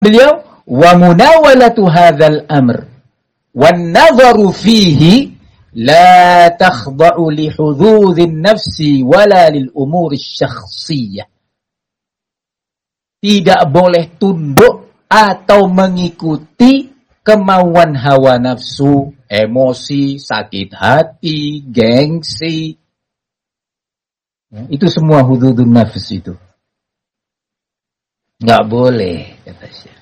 beliau, wa munawalatu hadzal amr wan nadharu fihi la takhda'u li hududhin nafsi wala lil umuri syakhsiyah. Tidak boleh tunduk atau mengikuti kemauan hawa nafsu, emosi, sakit hati, gengsi. Itu semua hududun nafs itu. Nggak boleh, kata Syekh.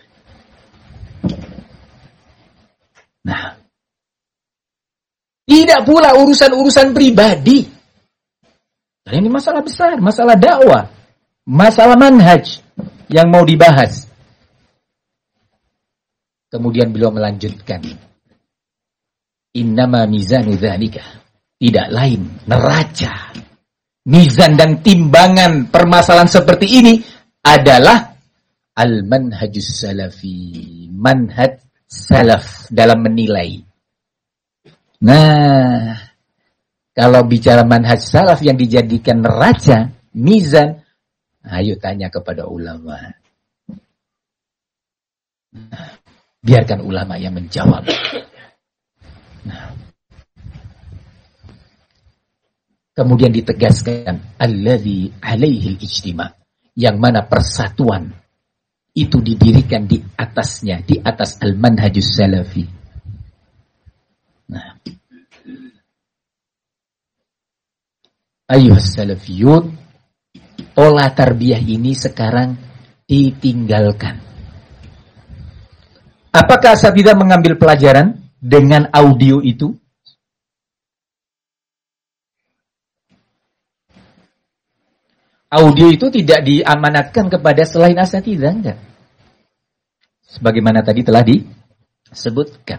Nah, tidak pula urusan-urusan pribadi. Dan ini masalah besar, masalah dakwah, masalah manhaj yang mau dibahas. Kemudian beliau melanjutkan, innama mizanu dzalika, tidak lain neraca, mizan dan timbangan permasalahan seperti ini adalah al-manhajus salafi, manhaj salaf dalam menilai. Nah, kalau bicara manhaj salaf yang dijadikan neraca, mizan, ayo tanya kepada ulama. Nah, biarkan ulama yang menjawab. Nah, kemudian ditegaskan alladzi alaihi al-ijtima', yang mana persatuan itu didirikan di atasnya, di atas al-manhajus salafi. Nah, ayyuhas salafiyun, pola tarbiyah ini sekarang ditinggalkan. Apakah asatidzah mengambil pelajaran dengan audio itu? Audio itu tidak diamanatkan kepada selain asatidzah, enggak. Sebagaimana tadi telah disebutkan.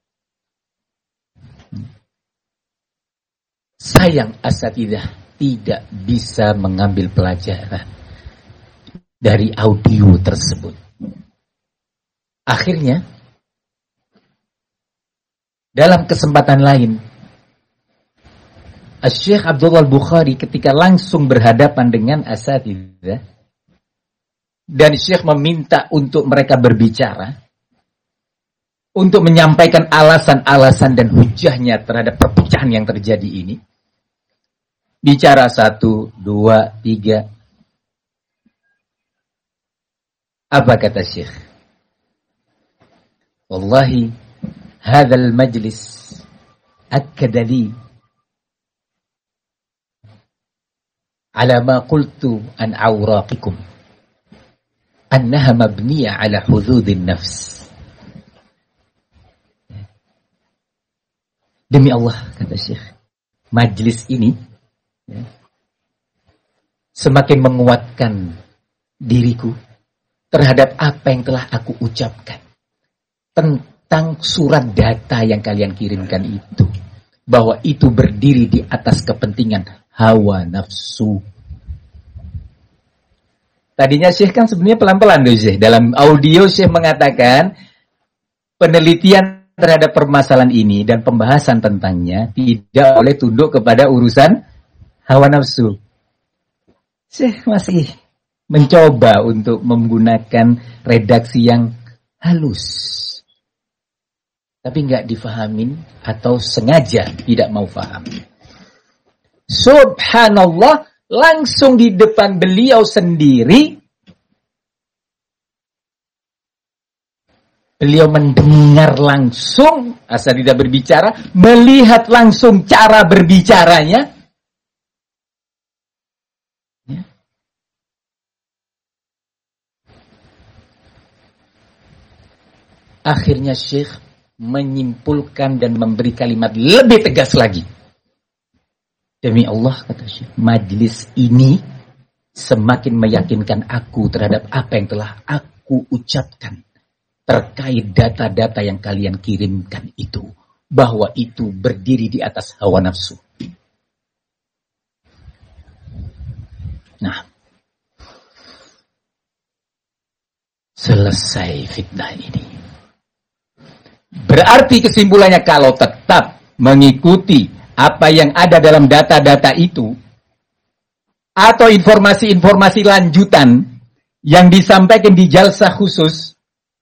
Sayang asatidzah tidak bisa mengambil pelajaran dari audio tersebut. Akhirnya, dalam kesempatan lain, Syekh Abdullah Al-Bukhari ketika langsung berhadapan dengan asatidzah, dan Syekh meminta untuk mereka berbicara, untuk menyampaikan alasan-alasan dan hujahnya terhadap perpecahan yang terjadi ini. Bicara 1, 2, 3. Apa kata Syekh? Wallahi, hadzal majlis akkada li ala ma qultu an awraqikum annaha mabniya ala hududin nafs. Demi Allah, kata Syekh, majlis ini semakin menguatkan diriku terhadap apa yang telah aku ucapkan tentang surat data yang kalian kirimkan itu, bahwa itu berdiri di atas kepentingan hawa nafsu. Tadinya Syekh kan sebenarnya pelan-pelan tuh Syekh. Dalam audio Syekh mengatakan penelitian terhadap permasalahan ini dan pembahasan tentangnya tidak boleh tunduk kepada urusan hawa nafsu. Syekh masih mencoba untuk menggunakan redaksi yang halus. Tapi nggak difahamin atau sengaja tidak mau paham. Subhanallah, langsung di depan beliau sendiri, beliau mendengar langsung asatidzah berbicara, melihat langsung cara berbicaranya. Ya. Akhirnya Syekh menyimpulkan dan memberi kalimat lebih tegas lagi. Demi Allah, kata Syekh, majlis ini semakin meyakinkan aku terhadap apa yang telah aku ucapkan terkait data-data yang kalian kirimkan itu, bahwa itu berdiri di atas hawa nafsu. Nah, selesai fitnah ini. Berarti kesimpulannya, kalau tetap mengikuti apa yang ada dalam data-data itu, atau informasi-informasi lanjutan yang disampaikan di jalsah khusus,